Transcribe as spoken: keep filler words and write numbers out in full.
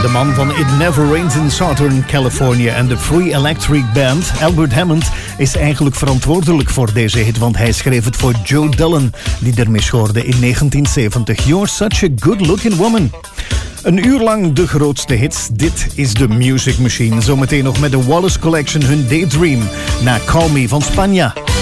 De man van It Never Rains in Southern California en de Free Electric Band, Albert Hammond, is eigenlijk verantwoordelijk voor deze hit, want hij schreef het voor Joe Dillon, die ermee schoorde in negentien zeventig. You're such a good-looking woman. Een uur lang de grootste hits. Dit is de Music Machine. Zometeen nog met de Wallace Collection hun Daydream. Na Call Me van Spanja.